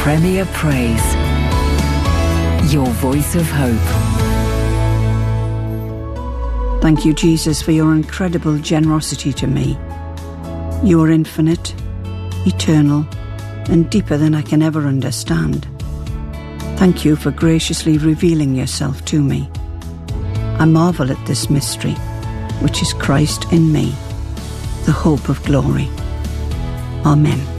Premier Praise. Your voice of hope. Thank you, Jesus, for your incredible generosity to me. You are infinite, eternal, and deeper than I can ever understand. Thank you for graciously revealing yourself to me. I marvel at this mystery, which is Christ in me, the hope of glory. Amen.